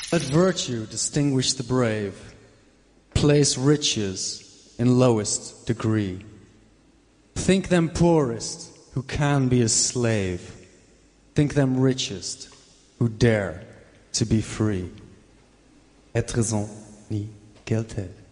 Let virtue distinguish the brave. Place riches in lowest degree. Think them poorest who can be a slave. Think them richest who dare to be free. Être raison ni Geld.